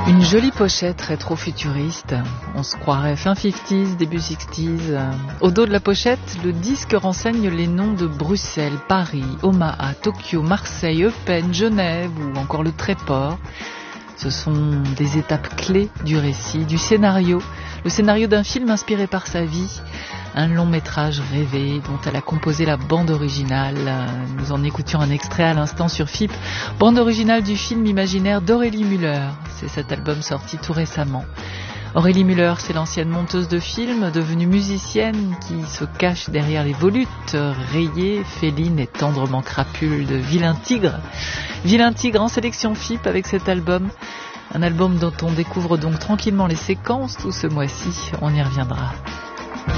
Une jolie pochette rétro-futuriste, on se croirait fin 50s, début 60s. Au dos de la pochette, le disque renseigne les noms de Bruxelles, Paris, Omaha, Tokyo, Marseille, Eupen, Genève ou encore le Tréport. Ce sont des étapes clés du récit, du scénario, le scénario d'un film inspiré par sa vie, un long métrage rêvé dont elle a composé la bande originale. Nous en écoutions un extrait à l'instant sur FIP, bande originale du film imaginaire d'Aurélie Müller. C'est cet album sorti tout récemment. Aurélie Müller, c'est l'ancienne monteuse de films, devenue musicienne qui se cache derrière les volutes rayées, félines et tendrement crapules de Vilain Tigre. Vilain Tigre en sélection FIP avec cet album. Un album dont on découvre donc tranquillement les séquences tout ce mois-ci. On y reviendra.